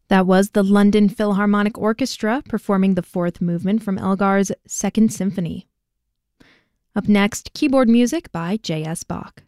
That was the London Philharmonic Orchestra performing the fourth movement from Elgar's Second Symphony. Up next, keyboard music by J.S. Bach.